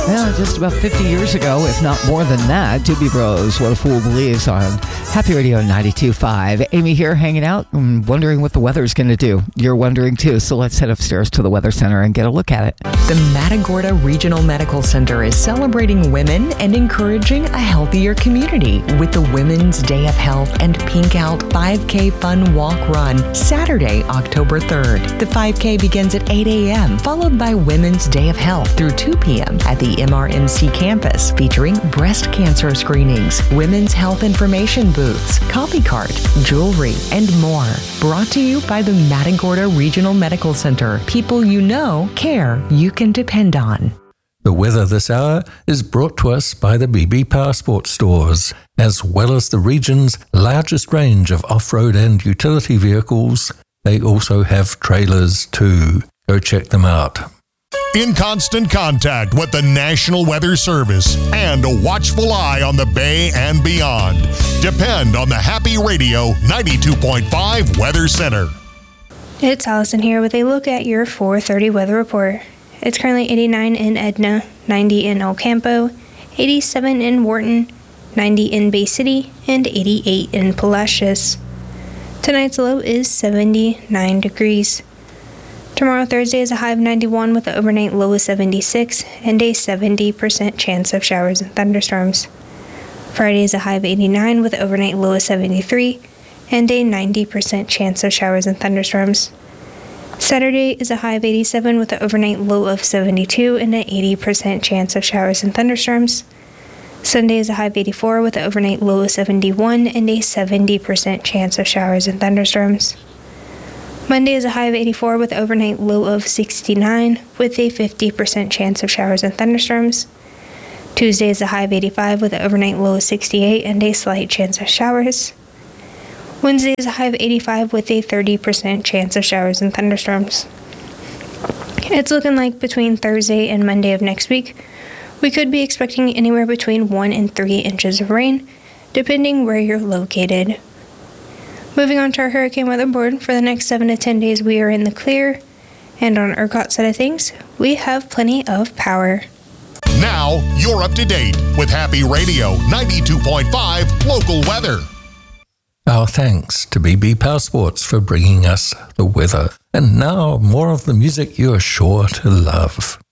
Yeah, just about 50 years ago, if not more than that, Doobie Bros, What a Fool Believes on Happy Radio 92.5. Amy here hanging out and wondering what the weather's going to do. You're wondering too, so let's head upstairs to the Weather Center and get a look at it. The Matagorda Regional Medical Center is celebrating women and encouraging a healthier community with the Women's Day of Health and Pink Out 5K Fun Walk Run, Saturday, October 3rd. The 5K begins at 8 a.m., followed by Women's Day of Health through 2 p.m. at the MRMC campus, featuring breast cancer screenings, women's health information booths, coffee cart, jewelry, and more. Brought to you by the Matagorda Regional Medical Center. People you know, care you can depend on. The weather this hour is brought to us by the BB Powersport stores, as well as the region's largest range of off-road and utility vehicles. They also have trailers too. Go check them out. In constant contact with the National Weather Service and a watchful eye on the Bay and beyond. Depend on the Happy Radio 92.5 Weather Center. It's Allison here with a look at your 4:30 weather report. It's currently 89 in Edna, 90 in El Campo, 87 in Wharton, 90 in Bay City, and 88 in Palacios. Tonight's low is 79 degrees. Tomorrow, Thursday, is a high of 91 with an overnight low of 76 and a 70% chance of showers and thunderstorms. Friday is a high of 89 with an overnight low of 73 and a 90% chance of showers and thunderstorms. Saturday is a high of 87 with an overnight low of 72 and an 80% chance of showers and thunderstorms. Sunday is a high of 84 with an overnight low of 71 and a 70% chance of showers and thunderstorms. Monday is a high of 84 with an overnight low of 69 with a 50% chance of showers and thunderstorms. Tuesday is a high of 85 with an overnight low of 68 and a slight chance of showers. Wednesday is a high of 85 with a 30% chance of showers and thunderstorms. It's looking like between Thursday and Monday of next week, we could be expecting anywhere between 1 and 3 inches of rain, depending where you're located. Moving on to our hurricane weather board, for the next 7 to 10 days we are in the clear, and on ERCOT's side of things, we have plenty of power. Now, you're up to date with Happy Radio 92.5 local weather. Our thanks to BB Powersports for bringing us the weather. And now, more of the music you're sure to love.